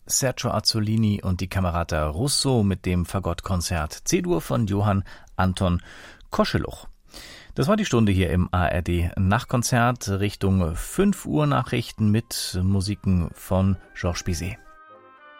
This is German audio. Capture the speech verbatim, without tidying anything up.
Sergio Azzolini und die Camerata Russo mit dem Fagottkonzert C-Dur von Johann Anton Koscheluch. Das war die Stunde hier im A R D Nachtkonzert Richtung fünf Uhr Nachrichten mit Musiken von Georges Bizet.